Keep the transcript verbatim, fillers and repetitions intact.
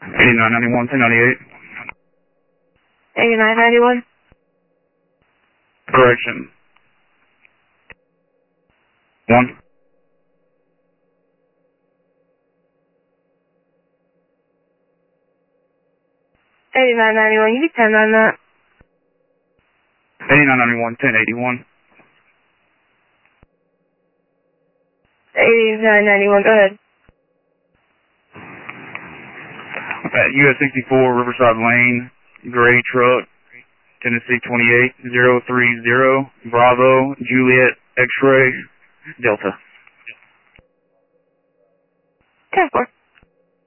eighty-nine ninety-one, ten ninety-eight. eighty-nine ninety-one. Correction. One. eighty-nine ninety-one, you can ten on that. eighty-nine ninety-one, ten eighty-one. eighty-nine ninety-one, go ahead. At U S sixty-four Riverside Lane, gray truck, Tennessee twenty-eight zero three zero, Bravo, Juliet, X-ray, Delta. ten four.